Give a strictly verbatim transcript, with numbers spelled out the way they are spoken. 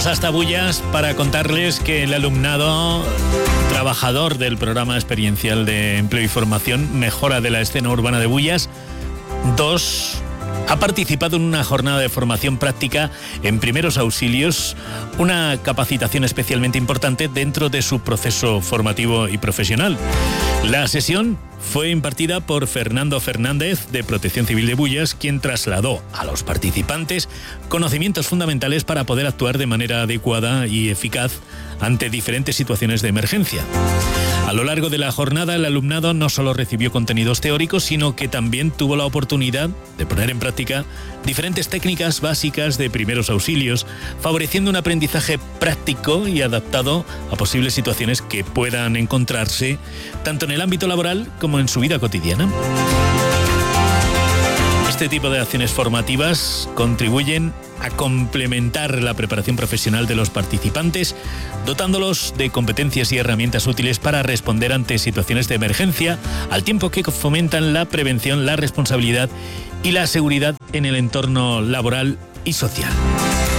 hasta Bullas para contarles que el alumnado trabajador del programa experiencial de empleo y formación Mejora de la Escena Urbana de Bullas dos ha participado en una jornada de formación práctica en primeros auxilios, una capacitación especialmente importante dentro de su proceso formativo y profesional. La sesión fue impartida por Fernando Fernández, de Protección Civil de Bullas, quien trasladó a los participantes conocimientos fundamentales para poder actuar de manera adecuada y eficaz ante diferentes situaciones de emergencia. A lo largo de la jornada, el alumnado no solo recibió contenidos teóricos, sino que también tuvo la oportunidad de poner en práctica diferentes técnicas básicas de primeros auxilios, favoreciendo un aprendizaje práctico y adaptado a posibles situaciones que puedan encontrarse tanto en el ámbito laboral como en su vida cotidiana. Este tipo de acciones formativas contribuyen a complementar la preparación profesional de los participantes, dotándolos de competencias y herramientas útiles para responder ante situaciones de emergencia, al tiempo que fomentan la prevención, la responsabilidad y la seguridad en el entorno laboral y social.